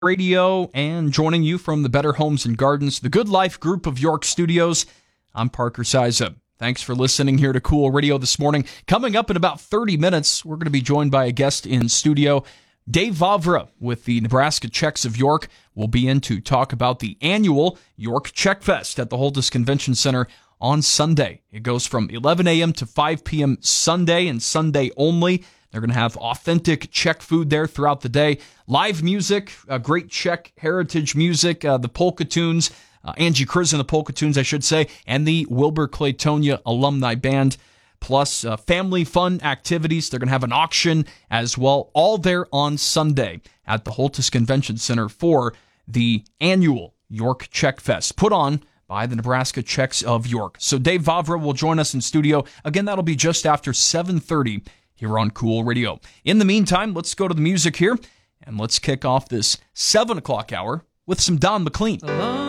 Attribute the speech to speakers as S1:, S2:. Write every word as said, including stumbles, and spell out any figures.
S1: Radio, and joining you from the Better Homes and Gardens, the Good Life Group of York Studios, I'm Parker Siza. Thanks for listening here to Cool Radio this morning. Coming up in about thirty minutes, we're going to be joined by a guest in studio. Dave Vavra with the Nebraska Czechs of York will be in to talk about the annual York Czech Fest at the Holtis Convention Center on Sunday. It goes from eleven a.m. to five p.m. Sunday and Sunday only. They're going to have authentic Czech food there throughout the day. Live music, uh, great Czech heritage music, uh, the polka tunes, uh, Angie Kriz and the polka tunes, I should say, and the Wilbur Claytonia Alumni Band, plus uh, family fun activities. They're going to have an auction as well, all there on Sunday at the Holtis Convention Center for the annual York Czech Fest, put on by the Nebraska Czechs of York. So Dave Vavra will join us in studio. Again, that'll be just after seven thirty here on Cool Radio. In the meantime, let's go to the music here, and let's kick off this seven o'clock hour with some Don McLean.